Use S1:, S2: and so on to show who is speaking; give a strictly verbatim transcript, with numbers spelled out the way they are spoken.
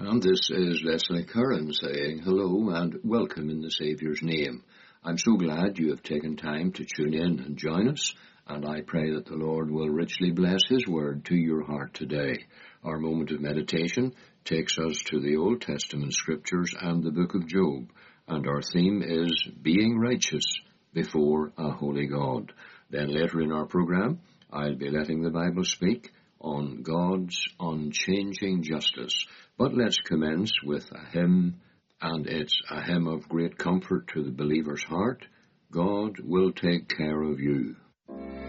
S1: And this is Leslie Curran saying hello and welcome in the Saviour's name. I'm so glad you have taken time to tune in and join us, and I pray that the Lord will richly bless His word to your heart today. Our moment of meditation takes us to the Old Testament scriptures and the book of Job, and our theme is being righteous before a holy God. Then later in our program, I'll be letting the Bible speak on God's unchanging justice. But let's commence with a hymn, and it's a hymn of great comfort to the believer's heart. God will take care of you.